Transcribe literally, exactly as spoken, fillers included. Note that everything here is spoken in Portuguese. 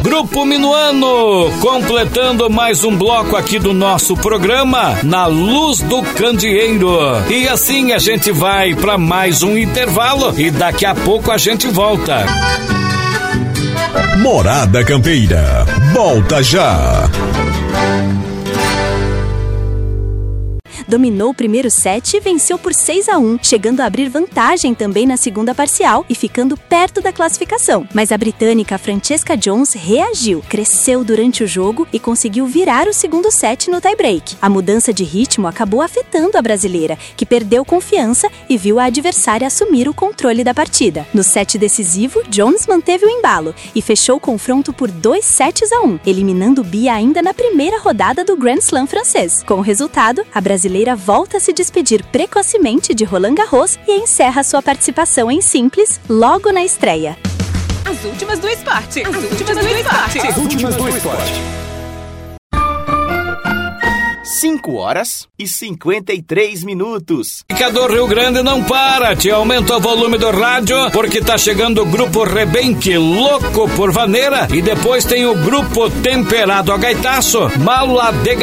Grupo Minuano, completando mais um bloco aqui do nosso programa, Na Luz do Candeeiro. E assim a gente vai para mais um intervalo e daqui a pouco a gente volta. Morada Campeira, volta já. Dominou o primeiro set e venceu por seis a um, chegando a abrir vantagem também na segunda parcial e ficando perto da classificação. Mas a britânica Francesca Jones reagiu, cresceu durante o jogo e conseguiu virar o segundo set no tie-break. A mudança de ritmo acabou afetando a brasileira, que perdeu confiança e viu a adversária assumir o controle da partida. No set decisivo, Jones manteve o embalo e fechou o confronto por dois sets a um, eliminando Bia ainda na primeira rodada do Grand Slam francês. Com o resultado, a brasileira volta a se despedir precocemente de Roland Garros e encerra sua participação em simples logo na estreia. As últimas do esporte. As, As últimas do esporte. As últimas do esporte. cinco horas e cinquenta e três minutos. Indicador Rio Grande não para, te aumenta o volume do rádio, porque tá chegando o Grupo Rebenque, louco por vaneira, e depois tem o Grupo Temperado a Gaitaço, Maladega